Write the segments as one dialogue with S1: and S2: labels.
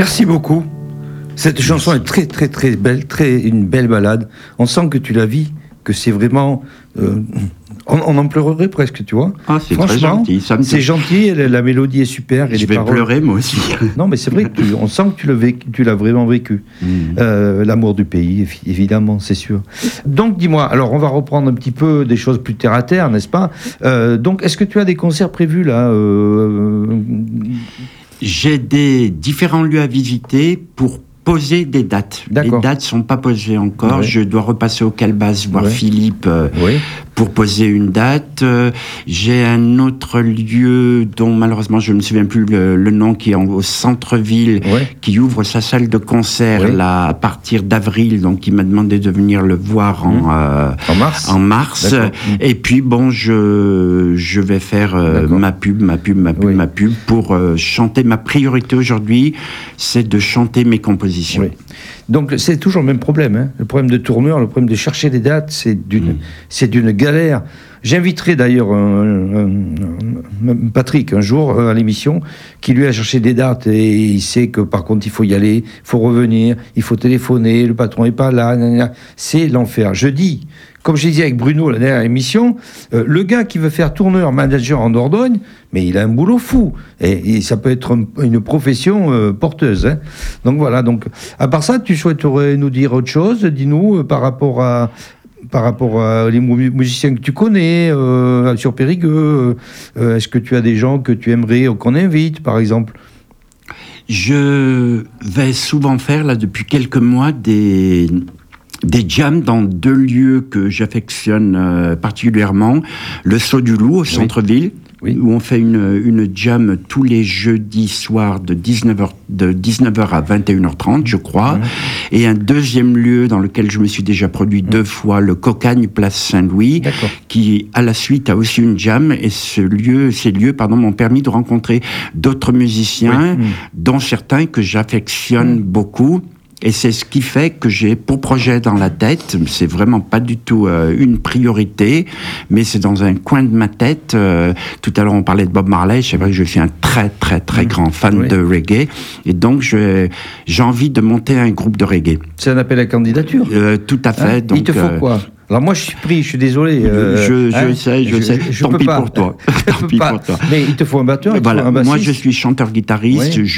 S1: Merci beaucoup. Cette chanson est très très très belle, une belle balade. On sent que tu la vis, que c'est vraiment... on en pleurerait presque, tu vois.
S2: Ah, c'est très gentil.
S1: C'est gentil, la mélodie est super. Et
S2: je vais pleurer moi aussi.
S1: Non, mais c'est vrai on sent que tu l'as vraiment vécu. L'amour du pays, évidemment, c'est sûr. Donc, dis-moi, alors on va reprendre un petit peu des choses plus terre à terre, n'est-ce pas ? Donc, est-ce que tu as des concerts prévus là
S2: J'ai des différents lieux à visiter pour poser des dates.
S1: D'accord.
S2: Les dates ne sont pas posées encore.
S1: Oui.
S2: Je dois repasser au Calbas voir Philippe pour poser une date. J'ai un autre lieu dont malheureusement je ne me souviens plus le nom, qui est au centre-ville, qui ouvre sa salle de concert là, à partir d'avril. Donc il m'a demandé de venir le voir en mars. Et puis bon, je vais faire ma pub pour chanter. Ma priorité aujourd'hui, c'est de chanter mes compositions. Oui.
S1: Donc c'est toujours le même problème, hein. Le problème de tourneur, le problème de chercher des dates, c'est d'une galère. J'inviterai d'ailleurs Patrick un jour à l'émission, qui lui a cherché des dates et il sait que par contre il faut y aller, il faut revenir, il faut téléphoner, le patron n'est pas là, c'est l'enfer. Je dis, comme je disais avec Bruno la dernière émission, le gars qui veut faire tourneur manager en Dordogne, mais il a un boulot fou. Et ça peut être une profession porteuse. Hein. Donc voilà. Donc, à part ça, tu souhaiterais nous dire autre chose ? Dis-nous par rapport à les musiciens que tu connais sur Périgueux. Est-ce que tu as des gens que tu aimerais qu'on invite, par exemple ?
S2: Je vais souvent faire, là, depuis quelques mois, des jams dans deux lieux que j'affectionne particulièrement. Le Saut du Loup, au centre-ville, où on fait une jam tous les jeudis soirs de 19h à 21h30, je crois. Et un deuxième lieu dans lequel je me suis déjà produit deux fois, le Cocagne, place Saint-Louis, qui, à la suite, a aussi une jam. Et ces lieux, m'ont permis de rencontrer d'autres musiciens, dont certains que j'affectionne beaucoup. Et c'est ce qui fait que j'ai pour projet dans la tête, c'est vraiment pas du tout une priorité, mais c'est dans un coin de ma tête. Tout à l'heure, on parlait de Bob Marley. C'est vrai que je suis un très, très, très grand fan de reggae. Et donc, j'ai envie de monter un groupe de reggae.
S1: C'est un appel à candidature.
S2: Tout à fait. Donc,
S1: il te faut quoi ? Alors moi, je suis pris, je suis désolé.
S2: Je sais. Tant pis pour toi.
S1: Mais il te faut un batteur,
S2: voilà.
S1: Un bassiste.
S2: Moi, je suis chanteur-guitariste. Oui.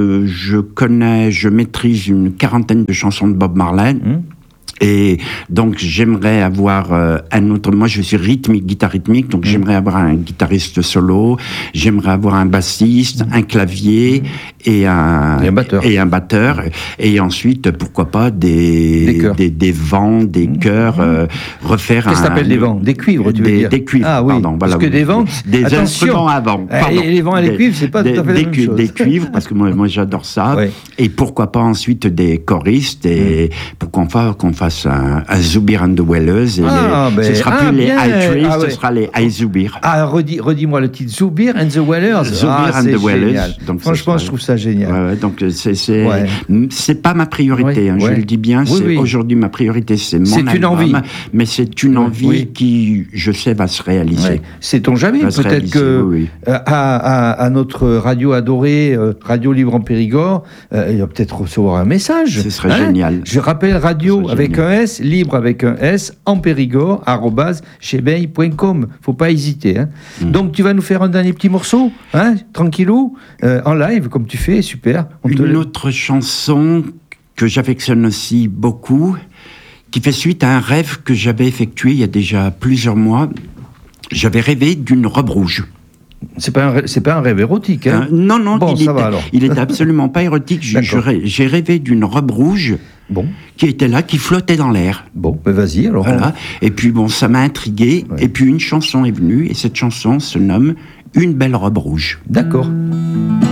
S2: Je maîtrise une quarantaine de chansons de Bob Marley. Et donc, j'aimerais avoir un autre... Moi, je suis guitare rythmique, donc j'aimerais avoir un guitariste solo, j'aimerais avoir un bassiste, un clavier et un batteur. Et ensuite, pourquoi pas des vents, des chœurs, refaire
S1: Qu'est-ce que t'appelles des vents ? Des cuivres, tu veux dire ?
S2: Des cuivres, pardon.
S1: Parce que des vents...
S2: Des instruments à vent, pardon.
S1: Et les vents et les cuivres, c'est pas tout à fait la même chose.
S2: Des cuivres, parce que moi j'adore ça. Et pourquoi pas ensuite des choristes, et pour qu'on fasse un Zubir and the Whalers, et ce sera plus les High Trees, ce sera les High Zubir.
S1: Redis-moi le titre, Zubir and the Whalers.
S2: Zubir and the Whalers.
S1: Donc franchement, je trouve ça génial.
S2: Donc c'est pas ma priorité, je le dis bien. Aujourd'hui, ma priorité, c'est mon album. C'est une envie. Mais c'est une envie qui, je sais, va se réaliser.
S1: Sait-on jamais, peut-être que à notre radio adorée, Radio Libre en Périgord, il va peut-être recevoir un message.
S2: Ce serait génial.
S1: Je rappelle, radio avec un S, libre avec un S, en Périgord, @chebeil.com. Faut pas hésiter. Donc tu vas nous faire un dernier petit morceau, tranquillou, en live, comme tu fais, super.
S2: Une autre chanson que j'affectionne aussi beaucoup, qui fait suite à un rêve que j'avais effectué il y a déjà plusieurs mois. J'avais rêvé d'une robe rouge.
S1: C'est pas un rêve érotique, hein ?
S2: Non,
S1: bon,
S2: il était absolument pas érotique. J'ai rêvé d'une robe rouge qui était là, qui flottait dans l'air.
S1: Bon, ben vas-y, alors.
S2: Voilà. Et puis ça m'a intrigué. Et puis une chanson est venue, et cette chanson se nomme « Une belle robe rouge ».
S1: D'accord.